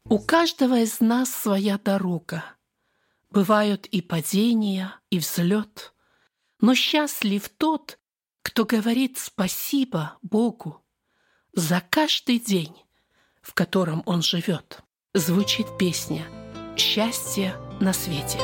У каждого из нас своя дорога. Бывают и падения, и взлет. Но счастлив тот, кто говорит спасибо Богу за каждый день, в котором он живет. Звучит песня «Счастье на свете».